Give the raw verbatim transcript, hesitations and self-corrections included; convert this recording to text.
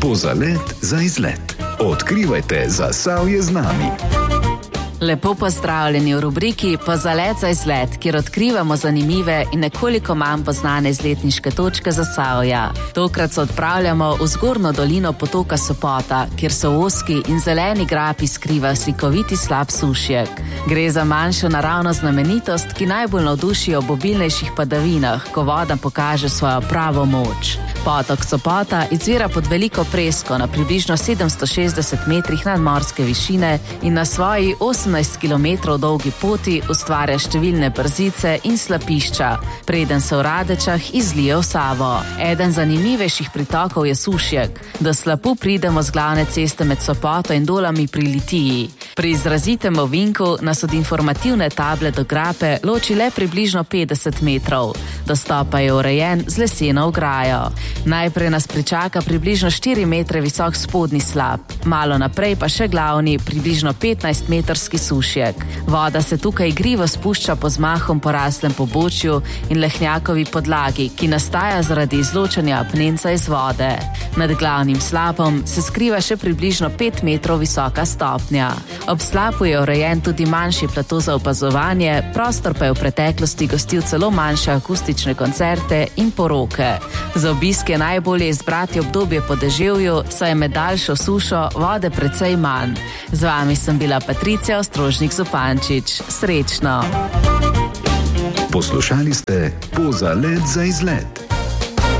Pozalet za izlet. Odkrivajte Zasavje z nami. Lepo pozdravljeni v rubriki Pozalet za izlet, kjer odkrivamo zanimive in nekoliko manj poznane izletniške točke Zasavja. Tokrat se odpravljamo v zgornjo dolino potoka Sopota, kjer so v ozki in zeleni grapi skriva slikoviti slap Sušjek. Gre za manjšo naravno znamenitost, ki najbolj navduši ob obilnejših padavinah, ko voda pokaže svojo pravo moč. Potok Sopota izvira pod veliko presko na približno sedemsto šestdeset metrih nadmorske višine in na svoji osemnajst kilometrov dolgi poti ustvarja številne brzice in slapišča, preden se v Radečah izlije v Savo. Eden zanimivejših pritokov je Sušjek. Do slapu pridemo z glavne ceste med Sopoto in Dolami pri Litiji. Pri izrazitem ovinku nas od informativne table do grape loči le približno petdeset metrov. Dostop pa je urejen z leseno ograjo. Najprej nas pričaka približno štiri metre visok spodnji slap, malo naprej pa še glavni, približno petnajstmetrski Sušjek. Voda se tukaj igrivo spušča po zmahom poraslem pobočju in lehnjakovi podlagi, ki nastaja zaradi izločanja apnenca iz vode. Nad glavnim slapom se skriva še približno pet metrov visoka stopnja. Ob slapu je urejen tudi manjši plato za opazovanje, prostor pa je v preteklosti gostil celo manjše akustične koncerte in poroke. Za obisk je najbolje izbrati obdobje po deževju, saj je med daljšo sušo vode precej manj. Z vami sem bila Patricija Ostrožnik-Zupančič. Srečno! Poslušali ste Pozalet za izlet.